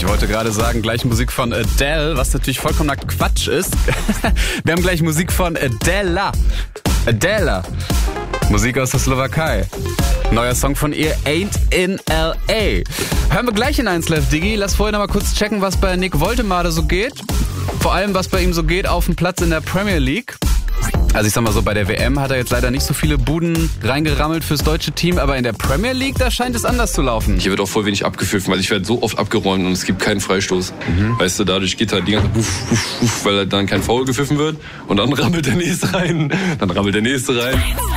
Ich wollte gerade sagen, gleich Musik von Adele, was natürlich vollkommener Quatsch ist. Wir haben gleich Musik von Adela. Musik aus der Slowakei. Neuer Song von ihr, Ain't in L.A. Hören wir gleich in 1 Live Digi. Lass vorher noch mal kurz checken, was bei Nick Woltemade so geht. Vor allem, was bei ihm so geht auf dem Platz in der Premier League. Also ich sag mal so, bei der WM hat er jetzt leider nicht so viele Buden reingerammelt fürs deutsche Team, aber in der Premier League, da scheint es anders zu laufen. Hier wird auch voll wenig abgepfiffen, weil ich werde so oft abgeräumt und es gibt keinen Freistoß. Weißt du, dadurch geht halt die ganze Zeit, weil halt dann kein Foul gepfiffen wird und dann rammelt der Nächste rein, dann rammelt der Nächste rein.